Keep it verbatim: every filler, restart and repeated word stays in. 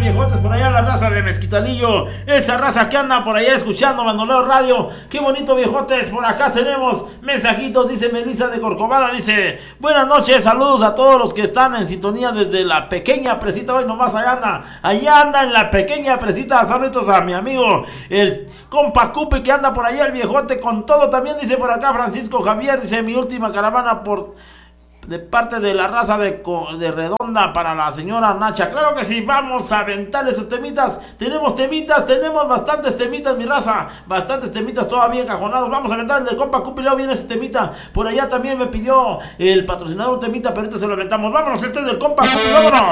viejotes, por allá la raza de Mezquitalillo, esa raza que anda por allá escuchando Bandolero Radio. Qué bonito, viejotes. Por acá tenemos mensajitos, dice Melissa de Corcovada, dice: buenas noches, saludos a todos los que están en sintonía desde la pequeña presita. Hoy nomás allá anda, allá anda en la pequeña presita. Saludos a mi amigo el compa Cupe que anda por allá, el viejote con todo. También dice por acá Francisco Javier, dice: mi última caravana por de parte de la raza de, de Redonda para la señora Nacha. Claro que sí, vamos a aventar esos temitas. Tenemos temitas, tenemos bastantes temitas, mi raza. Bastantes temitas todavía encajonados. Vamos a aventar el del compa Cupi. Luego viene ese temita. Por allá también me pidió el patrocinador un temita, pero ahorita se lo aventamos. Vámonos, este es del compa Cupi, vámonos.